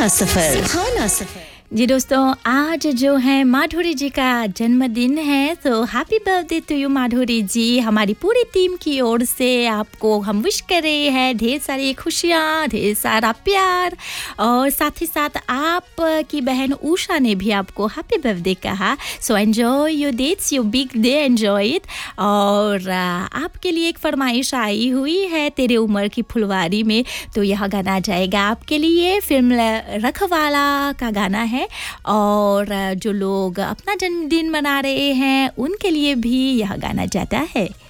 सुहाना सफर। जी दोस्तों, आज जो है माधुरी जी का जन्मदिन है, तो happy birthday two you Madhuri जी। हमारी पूरी टीम की ओर से आपको हम विश कर रहे हैं ढेर सारी खुशियाँ, ढेर सारा प्यार, और साथ ही साथ आप की बहन उषा ने भी आपको हैप्पी बर्थडे कहा। So enjoy your dates, your big day, enjoy it. और आपके लिए एक फरमाइश आई हुई है तेरे उम्र की फुलवारी में, तो यह गाना जाएगा आपके लिए। फिल्म रखवाला का गाना है, और जो लोग अपना जन्मदिन मना रहे हैं उनके लिए भी यह गाना जाता है।